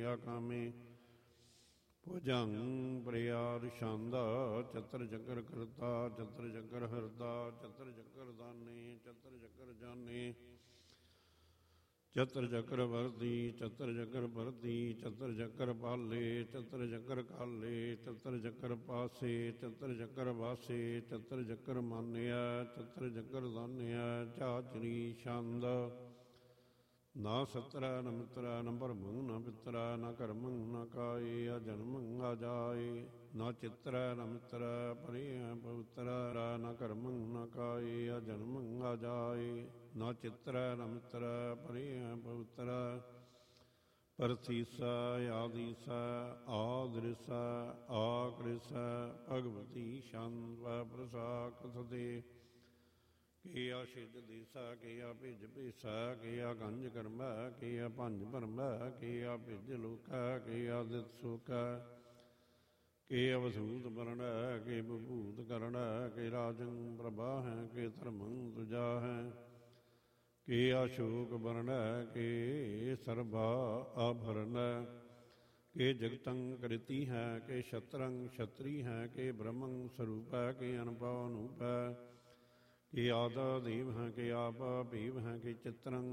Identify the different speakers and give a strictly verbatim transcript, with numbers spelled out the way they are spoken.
Speaker 1: ਕਿਆ ਕਾਮੇ। ਭੁਜੰਗ ਪ੍ਰਿਆਦ ਛੰਦਾ ਚਤਰ ਚੱਕਰ ਕਰਤਾ ਚਤਰ ਚੱਕਰ ਹਰਦਾ ਚਤਰ ਚੱਕਰ ਦਾਨੇ ਚਤਰ ਚੱਕਰ ਜਾਨੇ। ਚਤਰ ਚੱਕਰ ਵਰਦੀ ਚਤਰ ਚੱਕਰ ਵਰਦੀ ਚਤਰ ਚੱਕਰ ਪਾਲੇ ਚਤਰ ਚੱਕਰ ਕਾਲੇ ਚਤਰ ਚੱਕਰ ਪਾਸੇ ਚਤਰ ਚੱਕਰ ਵਾਸੇ ਚਤਰ ਚੱਕਰ ਮਾਨਿਆ ਚਤਰ ਚੱਕਰ ਦਾਨਿਆ। ਝਾਝਰੀ ਛੰਦ ਨਾ ਸਤਰਾ ਨ ਮਿਤਰਾ ਨ ਭਰਮੰ ਨ ਪਿਤਰਾ ਨ ਕਰਮੰ ਨ ਕਾਏ ਅਜਨਮੰ ਅਜਾਏ। ਨਾ ਚਿਤਰਾ ਨ ਮਿਤਰਾ ਪਰਿਆ ਪਵਿੱਤਰਾ ਨ ਕਰਮੰ ਨ ਕਾਏ ਅਜਨਮੰ ਅਜਾਏ। ਨਾ ਚਿਤਰਾ ਨ ਮਿਤਰਾ ਪਰਿਆ ਪਵਿੱਤਰਾ। ਪਰਥੀਸਾ ਆਦੀਸਾ ਆਦ੍ਰਿਸਾ ਆਕ੍ਰਿਸਾ ਭਗਵਤੀ ਛੰਦ ਪ੍ਰਸਾ ਕਥਦੇ। ਕੀਆ ਛਿਜ ਦੀਸਾ ਕੀਆ ਭਿਜ ਭੀਸਾ ਕੀਆ ਗੰਜ ਕਰਮਾ ਕੀਆ ਭੰਜ ਭਰਮਾ ਕੀਆ ਭਿਜ ਲੋਕਾ ਕੀਆ ਦਿਤ ਸੋਕਾ। ਕੇ ਅਵਸੂਤ ਵਰਣ ਕੇ ਬਭੂਤ ਕਰਨ ਕੇ ਰਾਜੰ ਪ੍ਰਭਾ ਹੈ ਕੇ ਧਰਮੰ ਤੁਜਾ ਹੈ। ਕੇ ਅਸ਼ੋਕ ਵਰਣ ਕੇ ਸਰਬਾ ਆਭਰਨ ਕੇ ਜਗਤੰ ਕ੍ਰਿਤੀ ਹੈ ਕੇ ਸ਼ਤਰੰ ਛਤਰੀ ਹੈ ਕੇ ਬ੍ਰਹਮੰ ਸਰੂਪ ਹੈ ਕੇ ਅਨੁਭਵ ਅਨੂਪ ਹੈ। ਕਿ ਆਦਾ ਦੇਵ ਹੈ ਕਿ ਆਪਾ ਭੀਵ ਹੈ ਕਿ ਚਿਤਰੰ